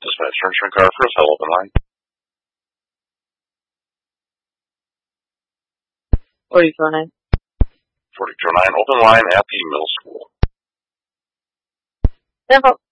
Dispatch Nurturing Car First, hello, open line. 4209. 4209, open line at the middle school. 10-4.